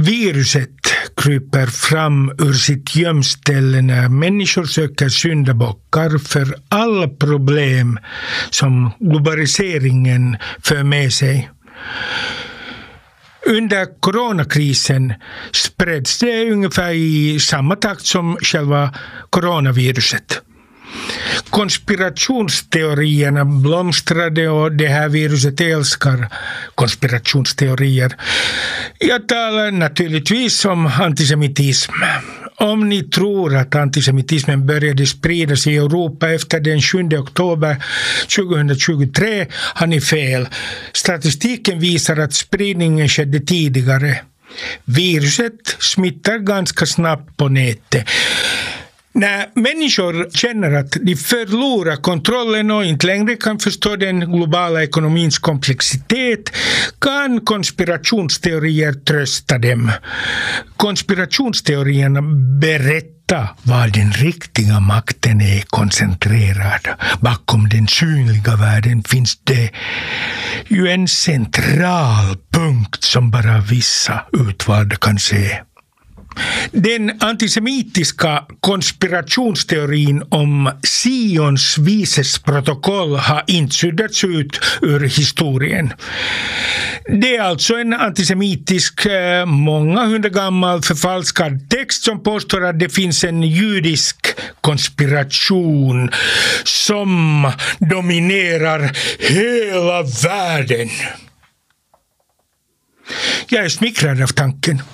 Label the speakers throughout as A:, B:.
A: Viruset kryper fram ur sitt gömställe när människor söker syndabockar för alla problem som globaliseringen för med sig. Under coronakrisen spreds det ungefär i samma takt som själva coronaviruset. Konspirationsteorierna blomstrade och det här viruset älskar konspirationsteorier. Jag talar naturligtvis om antisemitism. Om ni tror att antisemitismen började spridas i Europa efter den 7 oktober 2023 har ni fel. Statistiken visar att spridningen skedde tidigare. Viruset smittar ganska snabbt på nätet. När människor känner att de förlorar kontrollen och inte längre kan förstå den globala ekonomins komplexitet kan konspirationsteorier trösta dem. Konspirationsteorierna berättar var den riktiga makten är koncentrerad. Bakom den synliga världen finns det ju en central punkt som bara vissa utvalda kan se. Den antisemitiska konspirationsteorin om Sions vises protokoll har inte suddats ut ur historien. Det är alltså en antisemitisk, många hundra gammal förfalskad text som påstår att det finns en judisk konspiration som dominerar hela världen. Jag är smickrad av tanken.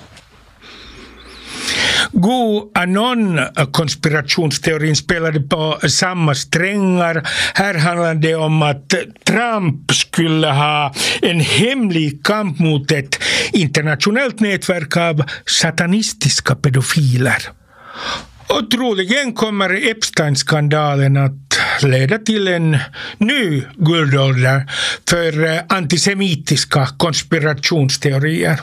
A: Qanon-konspirationsteorin spelade på samma strängar. Här handlar det om att Trump skulle ha en hemlig kamp mot ett internationellt nätverk av satanistiska pedofiler. Och troligen kommer Epstein-skandalen att leda till en ny guldålder för antisemitiska konspirationsteorier.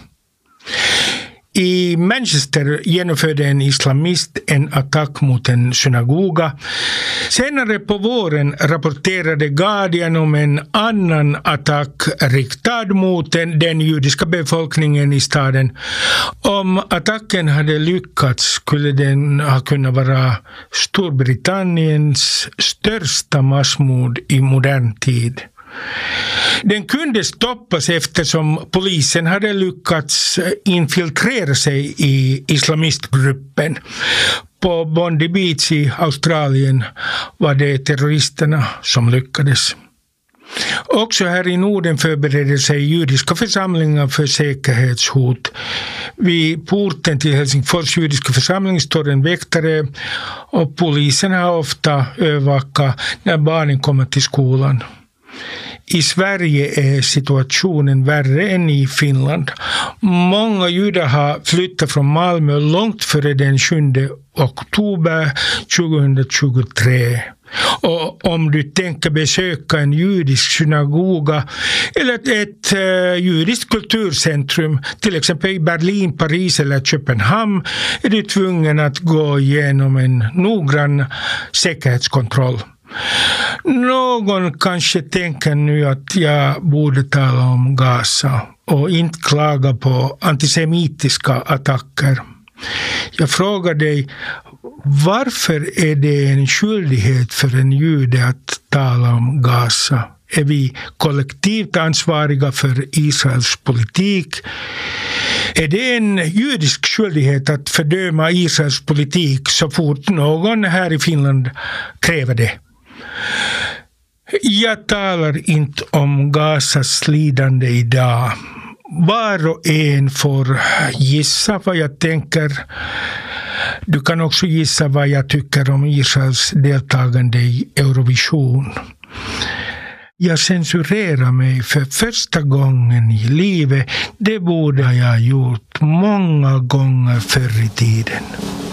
A: I Manchester genomförde en islamist en attack mot en synagoga. Senare på våren rapporterade Guardian om en annan attack riktad mot den judiska befolkningen i staden. Om attacken hade lyckats skulle den ha kunnat vara Storbritanniens största massmord i modern tid. Den kunde stoppas eftersom polisen hade lyckats infiltrera sig i islamistgruppen. På Bondi Beach i Australien var det terroristerna som lyckades. Också här i Norden förbereder sig judiska församlingar för säkerhetshot. Vid porten till Helsingfors judiska församling står en väktare och polisen har ofta övervakat när barnen kommer till skolan. I Sverige är situationen värre än i Finland. Många judar har flyttat från Malmö långt före den 7 oktober 2023. Och om du tänker besöka en judisk synagoga eller ett judiskt kulturcentrum, till exempel i Berlin, Paris eller Köpenhamn, är du tvungen att gå igenom en noggrann säkerhetskontroll. Någon kanske tänker nu att jag borde tala om Gaza och inte klaga på antisemitiska attacker. Jag frågar dig, varför är det en skyldighet för en jude att tala om Gaza? Är vi kollektivt ansvariga för Israels politik? Är det en judisk skyldighet att fördöma Israels politik så fort någon här i Finland kräver det? Jag talar inte om Gazas lidande idag. Var och en får gissa vad jag tänker. Du kan också gissa vad jag tycker om Israels deltagande i Eurovision. Jag censurerar mig för första gången i livet. Det borde jag ha gjort många gånger förr i tiden.